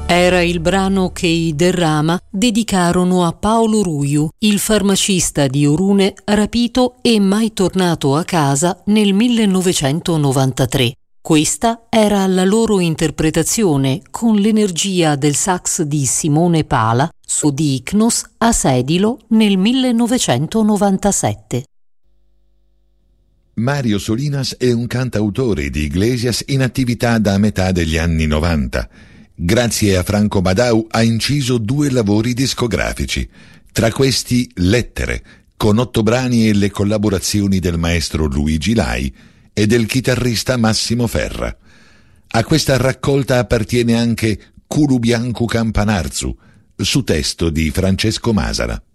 Era il brano che i Derrama dedicarono a Paolo Ruiu, il farmacista di Orune rapito e mai tornato a casa nel 1993. Questa era la loro interpretazione con l'energia del sax di Simone Pala su di Icnos a Sedilo nel 1997. Mario Solinas è un cantautore di Iglesias in attività da metà degli anni 90. Grazie a Franco Badau ha inciso 2 lavori discografici, tra questi Lettere, con 8 brani e le collaborazioni del maestro Luigi Lai e del chitarrista Massimo Ferra. A questa raccolta appartiene anche Culu Biancu Campanarzu, su testo di Francesco Masala.